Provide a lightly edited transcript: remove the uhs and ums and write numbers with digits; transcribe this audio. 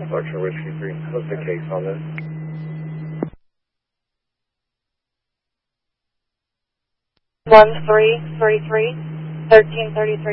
Archer Whiskey 3. What's the case on this? 1333, 1333.